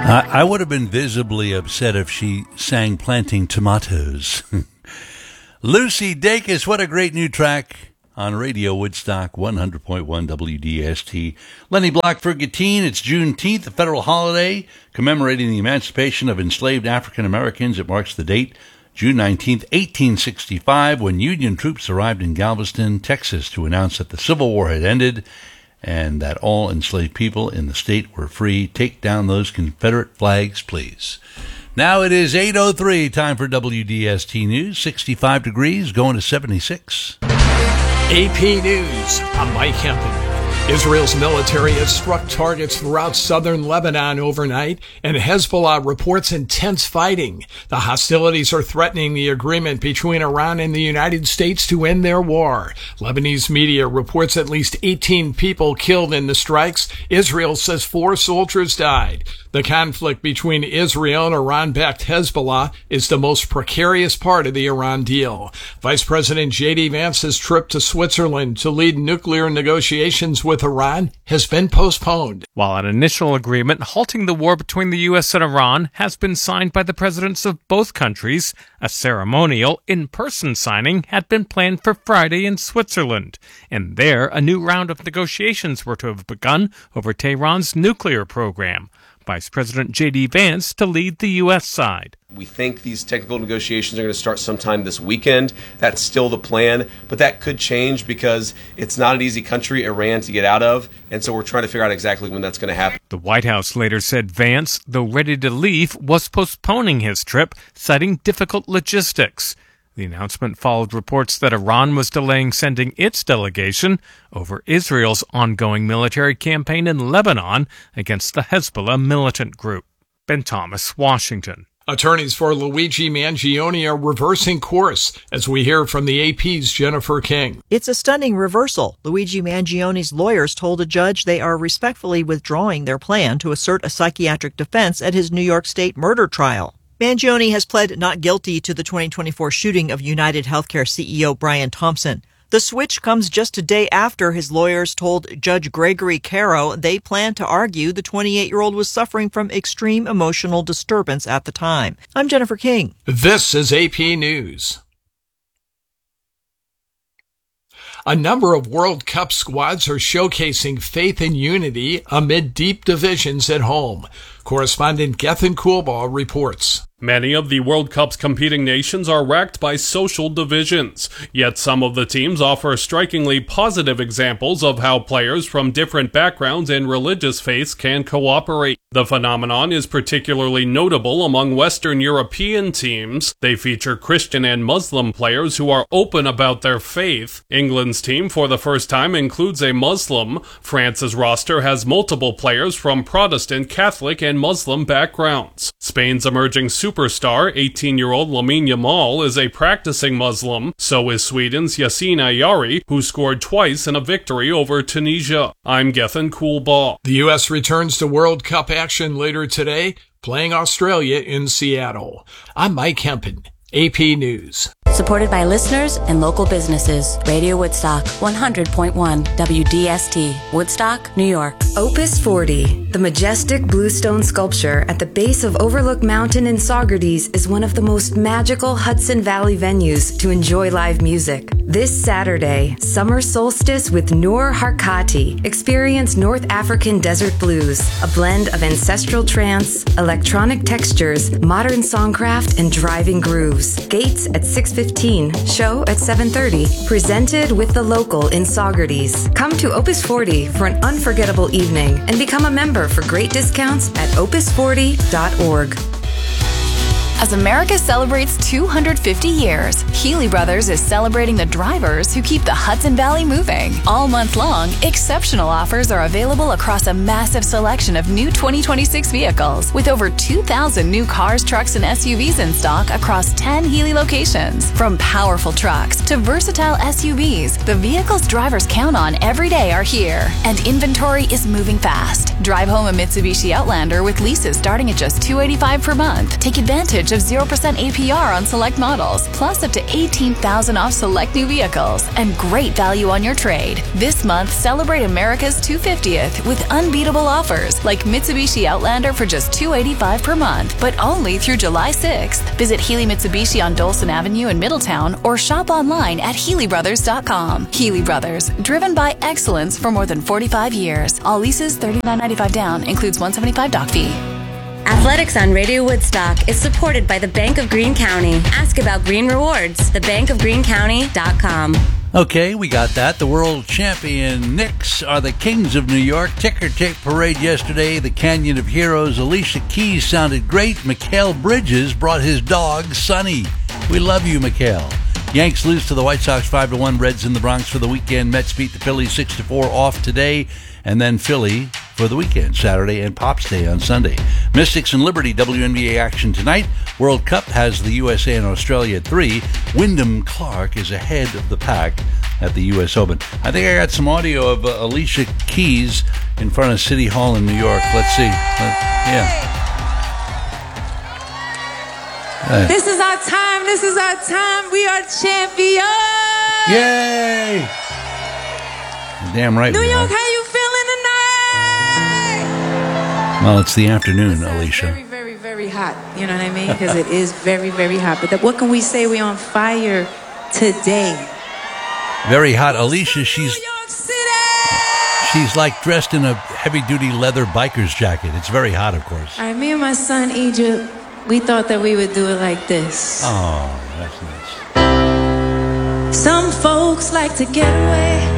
I would have been visibly upset if she sang Planting Tomatoes. Lucy Dacus, what a great new track on Radio Woodstock 100.1 WDST. Lenny Block for Gatine. It's Juneteenth, a federal holiday commemorating the emancipation of enslaved African Americans. It marks the date, June 19th, 1865, when Union troops arrived in Galveston, Texas, to announce that the Civil War had ended and that all enslaved people in the state were free. Take down those Confederate flags, please. Now it is 8:03, time for WDST News. 65 degrees, going to 76. AP News, I'm Mike Hempel. Israel's military has struck targets throughout southern Lebanon overnight, and Hezbollah reports intense fighting. The hostilities are threatening the agreement between Iran and the United States to end their war. Lebanese media reports at least 18 people killed in the strikes. Israel says 4 soldiers died. The conflict between Israel and Iran-backed Hezbollah is the most precarious part of the Iran deal. Vice President J.D. Vance's trip to Switzerland to lead nuclear negotiations with Iran has been postponed. While an initial agreement halting the war between the U.S. and Iran has been signed by the presidents of both countries, a ceremonial in-person signing had been planned for Friday in Switzerland. And there, a new round of negotiations were to have begun over Tehran's nuclear program. Vice President J.D. Vance to lead the U.S. side. We think these technical negotiations are going to start sometime this weekend. That's still the plan, but that could change because it's not an easy country, Iran, to get out of, and so we're trying to figure out exactly when that's going to happen. The White House later said Vance, though ready to leave, was postponing his trip, citing difficult logistics. The announcement followed reports that Iran was delaying sending its delegation over Israel's ongoing military campaign in Lebanon against the Hezbollah militant group. Ben Thomas, Washington. Attorneys for Luigi Mangione are reversing course, as we hear from the AP's Jennifer King. It's a stunning reversal. Luigi Mangione's lawyers told a judge they are respectfully withdrawing their plan to assert a psychiatric defense at his New York State murder trial. Mangione has pled not guilty to the 2024 shooting of United Healthcare CEO Brian Thompson. The switch comes just a day after his lawyers told Judge Gregory Caro they plan to argue the 28-year-old was suffering from extreme emotional disturbance at the time. I'm Jennifer King. This is AP News. A number of World Cup squads are showcasing faith and unity amid deep divisions at home. Correspondent Gethin Coolbaugh reports. Many of the World Cup's competing nations are racked by social divisions, yet some of the teams offer strikingly positive examples of how players from different backgrounds and religious faiths can cooperate. The phenomenon is particularly notable among Western European teams. They feature Christian and Muslim players who are open about their faith. England's team, for the first time, includes a Muslim. France's roster has multiple players from Protestant, Catholic, and Muslim backgrounds. Spain's emerging superstar, 18-year-old Lamine Yamal, is a practicing Muslim. So is Sweden's Yassine Ayari, who scored twice in a victory over Tunisia. I'm Gethin Coolbaugh. The U.S. returns to World Cup action later today, playing Australia in Seattle. I'm Mike Hempen, AP News. Supported by listeners and local businesses. Radio Woodstock, 100.1 WDST, Woodstock, New York. Opus 40, the majestic bluestone sculpture at the base of Overlook Mountain in Saugerties, is one of the most magical Hudson Valley venues to enjoy live music. This Saturday, summer solstice with Noor Harkati. Experience North African desert blues, a blend of ancestral trance, electronic textures, modern songcraft, and driving grooves. Gates at 6:15, show at 7:30. Presented with The Local in Saugerties. Come to Opus 40 for an unforgettable evening and become a member for great discounts at opus40.org. As America celebrates 250 years, Healy Brothers is celebrating the drivers who keep the Hudson Valley moving. All month long, exceptional offers are available across a massive selection of new 2026 vehicles, with over 2,000 new cars, trucks, and SUVs in stock across 10 Healy locations. From powerful trucks to versatile SUVs, the vehicles drivers count on every day are here, and inventory is moving fast. Drive home a Mitsubishi Outlander with leases starting at just $285 per month. Take advantage advantage of 0% APR on select models, plus up to $18,000 off select new vehicles, and great value on your trade. This month, celebrate America's 250th with unbeatable offers like Mitsubishi Outlander for just $285 per month, but only through July 6th. Visit Healy Mitsubishi on Dolson Avenue in Middletown or shop online at HealyBrothers.com. Healy Brothers, driven by excellence for more than 45 years. All leases $39.95 down, includes $175 doc fee. Athletics on Radio Woodstock is supported by the Bank of Greene County. Ask about Green Rewards. thebankofgreenecounty.com. Okay, we got that. The world champion Knicks are the Kings of New York. Ticker tape parade yesterday. The Canyon of Heroes. Alicia Keys sounded great. Mikal Bridges brought his dog, Sonny. We love you, Mikal. Yanks lose to the White Sox 5-1. Reds in the Bronx for the weekend. Mets beat the Phillies 6-4 off today. And then Philly for the weekend, Saturday, and Pops Day on Sunday. Mystics and Liberty, WNBA action tonight. World Cup has the USA and Australia at 3. Wyndham Clark is ahead of the pack at the U.S. Open. I think I got some audio of Alicia Keys in front of City Hall in New York. Let's see. This is our time. This is our time. We are champions. Yay! Damn right. New York, how you feeling tonight? Well, it's the afternoon, Alicia. Very, very, very hot. You know what I mean? Because it is very, very hot. But what can we say? We're on fire today. Very hot. Alicia, she's like dressed in a heavy-duty leather biker's jacket. It's very hot, of course. All right, me and my son, Egypt, we thought that we would do it like this. Oh, that's nice. Some folks like to get away